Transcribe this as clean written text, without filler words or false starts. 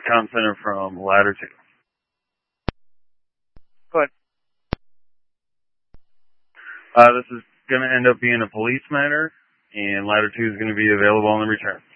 Con Center from Ladder 2. Go ahead. This is going to end up being a police matter, and Ladder 2 is going to be available on the return.